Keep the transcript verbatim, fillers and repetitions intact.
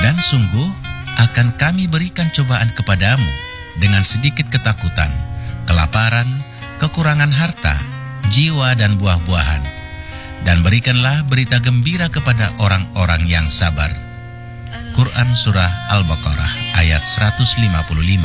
Dan sungguh akan kami berikan cobaan kepadamu dengan sedikit ketakutan, kelaparan, kekurangan harta, jiwa dan buah-buahan. Dan berikanlah berita gembira kepada orang-orang yang sabar. Quran Surah Al-Baqarah ayat seratus lima puluh lima.